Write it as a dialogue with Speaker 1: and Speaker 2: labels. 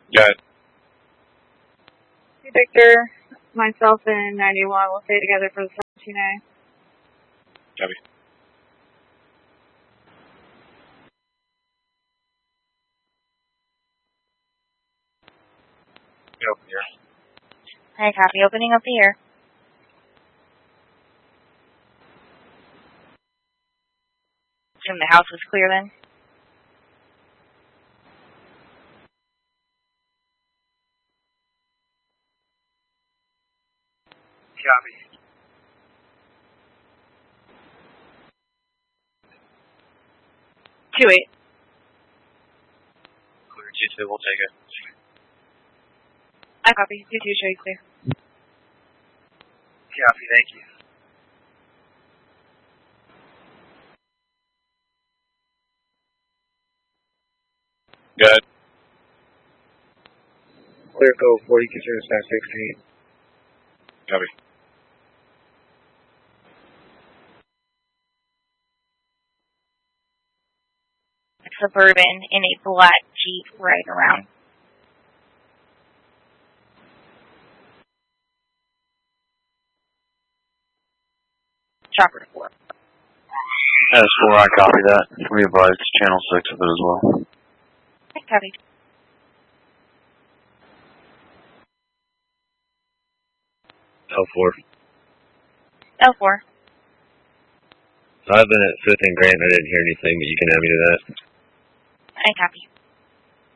Speaker 1: Got it.
Speaker 2: Victor, myself, and 91 will stay together for the 17A.
Speaker 1: Copy. Get open here.
Speaker 3: Hi, copy. Opening up the air. Assume the house was clear then?
Speaker 1: Copy.
Speaker 3: Two eight.
Speaker 1: Clear 2-2, we'll take it.
Speaker 3: I copy. 2-2, show you clear.
Speaker 1: Copy, thank you. Good.
Speaker 4: Clear code 40, consider staff 16.
Speaker 1: Copy.
Speaker 3: Suburban in a black Jeep right around. Chopper to 4.
Speaker 5: That's 4, I copy that. We advised channel 6 of it as well.
Speaker 3: I copy.
Speaker 4: L4.
Speaker 3: L4.
Speaker 4: So I've been at 5th and Grant, I didn't hear anything, but you can add me to that.
Speaker 3: I copy.